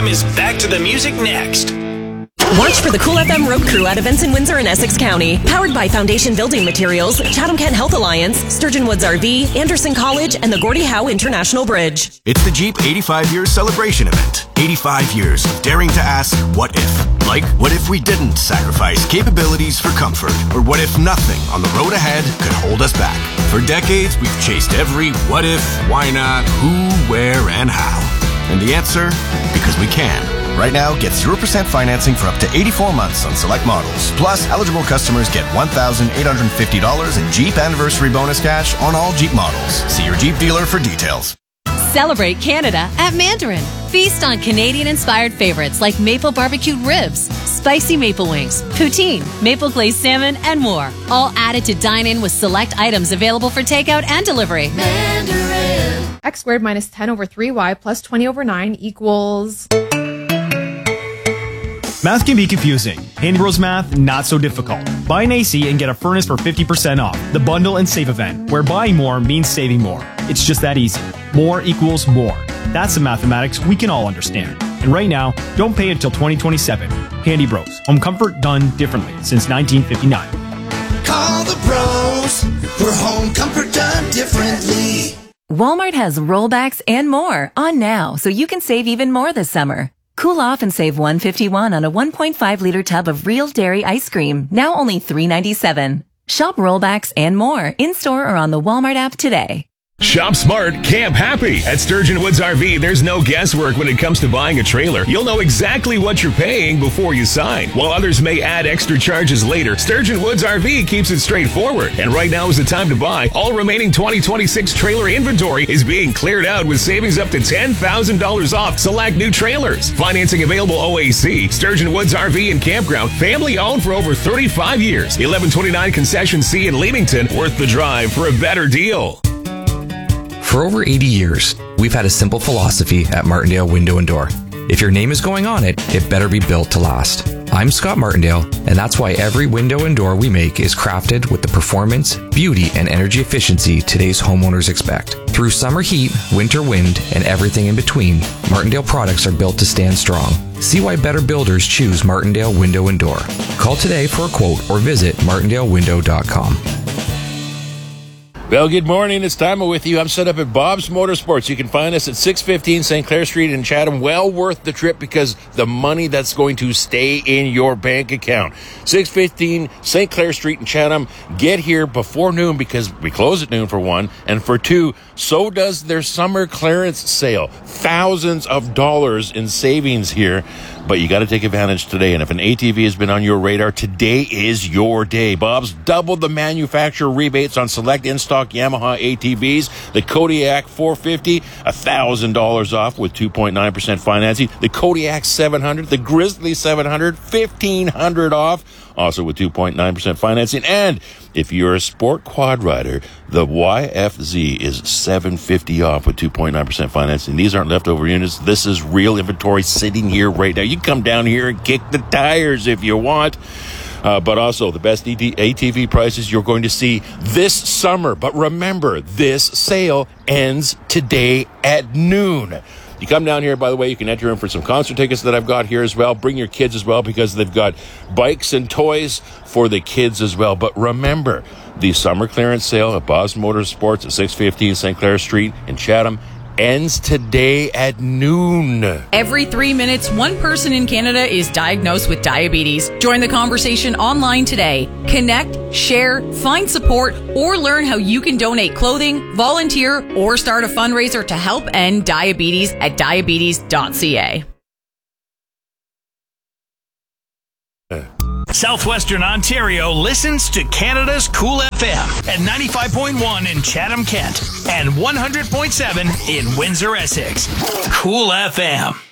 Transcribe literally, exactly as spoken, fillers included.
is back to the music next. Watch for the Cool F M Road Crew at events in Windsor and Essex County. Powered by Foundation Building Materials, Chatham Kent Health Alliance, Sturgeon Woods R V, Anderson College, and the Gordie Howe International Bridge. It's the Jeep eighty-five years celebration event. eighty-five years of daring to ask, what if? Like, what if we didn't sacrifice capabilities for comfort? Or what if nothing on the road ahead could hold us back? For decades, we've chased every what if, why not, who, where, and how. And the answer? Because we can. Right now, get zero percent financing for up to eighty-four months on select models. Plus, eligible customers get one thousand eight hundred fifty dollars in Jeep Anniversary Bonus Cash on all Jeep models. See your Jeep dealer for details. Celebrate Canada at Mandarin. Feast on Canadian-inspired favorites like maple barbecued ribs, spicy maple wings, poutine, maple glazed salmon, and more. All added to dine-in with select items available for takeout and delivery. Mandarin. X squared minus ten over three y plus twenty over nine equals... Math can be confusing. Handy Bros Math, not so difficult. Buy an A C and get a furnace for fifty percent off. The Bundle and Save event, where buying more means saving more. It's just that easy. More equals more. That's the mathematics we can all understand. And right now, don't pay until twenty twenty-seven. Handy Bros. Home comfort done differently since nineteen fifty-nine. Call the pros for home comfort done differently. Walmart has rollbacks and more on now, so you can save even more this summer. Cool off and save one hundred fifty-one dollars on a one point five liter tub of real dairy ice cream, now only three dollars and ninety-seven cents. Shop rollbacks and more in-store or on the Walmart app today. Shop smart, camp happy. At Sturgeon Woods R V, there's no guesswork when it comes to buying a trailer. You'll know exactly what you're paying before you sign. While others may add extra charges later, Sturgeon Woods R V keeps it straightforward. And right now is the time to buy. All remaining twenty twenty-six trailer inventory is being cleared out with savings up to ten thousand dollars off select new trailers. Financing available O A C. Sturgeon Woods R V and Campground, family owned for over thirty-five years. eleven twenty-nine Concession C in Leamington, worth the drive for a better deal. For over eighty years, we've had a simple philosophy at Martindale Window and Door. If your name is going on it, it better be built to last. I'm Scott Martindale, and that's why every window and door we make is crafted with the performance, beauty, and energy efficiency today's homeowners expect. Through summer heat, winter wind, and everything in between, Martindale products are built to stand strong. See why better builders choose Martindale Window and Door. Call today for a quote or visit martindale window dot com. Well, good morning. It's Time with you. I'm set up at Bob's Motorsports. You can find us at six fifteen Saint Clair Street in Chatham. Well worth the trip because the money that's going to stay in your bank account. six fifteen Saint Clair Street in Chatham. Get here before noon because we close at noon for one. And for two, so does their summer clearance sale. Thousands of dollars in savings here. But you got to take advantage today. And if an A T V has been on your radar, today is your day. Bob's doubled the manufacturer rebates on select in-stock Yamaha A T Vs. The Kodiak four fifty, one thousand dollars off with two point nine percent financing. The Kodiak seven hundred, the Grizzly seven hundred, fifteen hundred dollars off, also with two point nine percent financing. And if you're a sport quad rider, the Y F Z is seven hundred fifty dollars off with two point nine percent financing. These aren't leftover units. This is real inventory sitting here right now. You can come down here and kick the tires if you want. Uh, but also the best A T V prices you're going to see this summer. But remember, this sale ends today at noon. You come down here, by the way, you can enter in for some concert tickets that I've got here as well. Bring your kids as well because they've got bikes and toys for the kids as well. But remember, the summer clearance sale at Bob's Motorsports at six fifteen Saint Clair Street in Chatham ends today at noon. Every three minutes, one person in Canada is diagnosed with diabetes. Join the conversation online today. Connect, share, find support, or learn how you can donate clothing, volunteer, or start a fundraiser to help end diabetes at diabetes dot c a. Southwestern Ontario listens to Canada's Cool F M at ninety-five point one in Chatham, Kent, and one hundred point seven in Windsor, Essex. Cool F M.